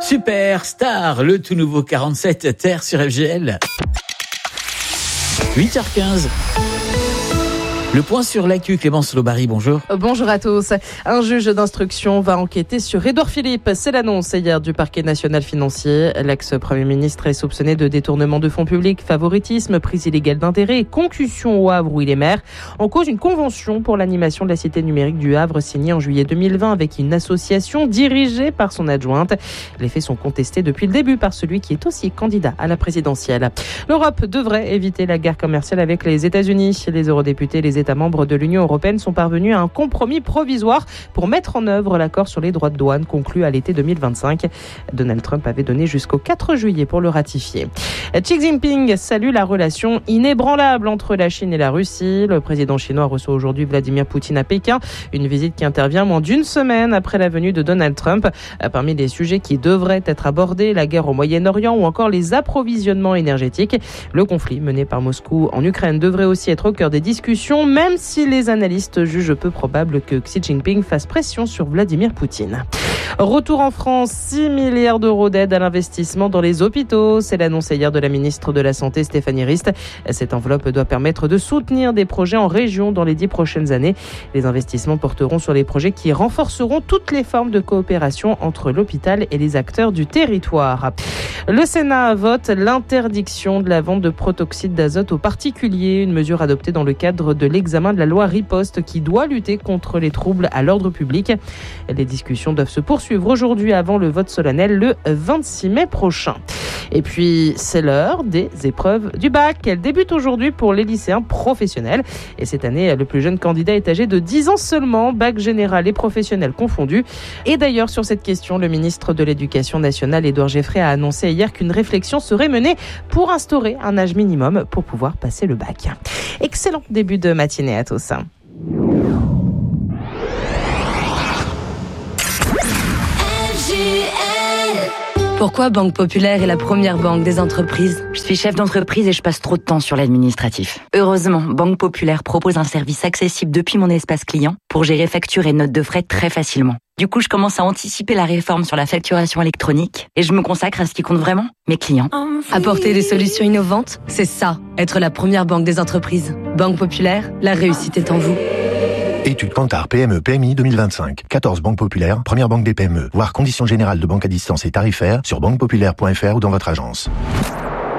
Superstar, le tout nouveau 47 Terre sur FGL. 8h15. Le point sur l'actu, Clémence Lobary, bonjour. Bonjour à tous. Un juge d'instruction va enquêter sur Édouard Philippe. C'est l'annonce hier du parquet national financier. L'ex-premier ministre est soupçonné de détournement de fonds publics, favoritisme, prise illégale d'intérêt et concussion au Havre où il est maire. En cause, une convention pour l'animation de la cité numérique du Havre signée en juillet 2020 avec une association dirigée par son adjointe. Les faits sont contestés depuis le début par celui qui est aussi candidat à la présidentielle. L'Europe devrait éviter la guerre commerciale avec les États-Unis. Les eurodéputés et les États membres de l'Union européenne sont parvenus à un compromis provisoire pour mettre en œuvre l'accord sur les droits de douane conclu à l'été 2025. Donald Trump avait donné jusqu'au 4 juillet pour le ratifier. Xi Jinping salue la relation inébranlable entre la Chine et la Russie. Le président chinois reçoit aujourd'hui Vladimir Poutine à Pékin, une visite qui intervient moins d'une semaine après la venue de Donald Trump. Parmi les sujets qui devraient être abordés, la guerre au Moyen-Orient ou encore les approvisionnements énergétiques. Le conflit mené par Moscou en Ukraine devrait aussi être au cœur des discussions, même si les analystes jugent peu probable que Xi Jinping fasse pression sur Vladimir Poutine. Retour en France, 6 milliards d'euros d'aide à l'investissement dans les hôpitaux. C'est l'annonce hier de la ministre de la Santé, Stéphanie Rist. Cette enveloppe doit permettre de soutenir des projets en région dans les 10 prochaines années. Les investissements porteront sur les projets qui renforceront toutes les formes de coopération entre l'hôpital et les acteurs du territoire. Le Sénat vote l'interdiction de la vente de protoxyde d'azote aux particuliers, une mesure adoptée dans le cadre de l'examen de la loi Riposte qui doit lutter contre les troubles à l'ordre public. Les discussions doivent se poursuivre aujourd'hui avant le vote solennel le 26 mai prochain. Et puis, c'est l'heure des épreuves du bac. Elles débutent aujourd'hui pour les lycéens professionnels. Et cette année, le plus jeune candidat est âgé de 10 ans seulement, bac général et professionnel confondus. Et d'ailleurs, sur cette question, le ministre de l'Éducation nationale, Édouard Geoffrey, a annoncé hier qu'une réflexion serait menée pour instaurer un âge minimum pour pouvoir passer le bac. Excellent début de matinée à tous. Pourquoi Banque Populaire est la première banque des entreprises ? Je suis chef d'entreprise et je passe trop de temps sur l'administratif. Heureusement, Banque Populaire propose un service accessible depuis mon espace client pour gérer factures et notes de frais très facilement. Du coup, je commence à anticiper la réforme sur la facturation électronique et je me consacre à ce qui compte vraiment, mes clients. Apporter des solutions innovantes, c'est ça, être la première banque des entreprises. Banque Populaire, la réussite est en vous. Étude Kantar PME PMI 2025. 14 banques populaires, première banque des PME. Voir conditions générales de banque à distance et tarifaires sur banquepopulaire.fr ou dans votre agence.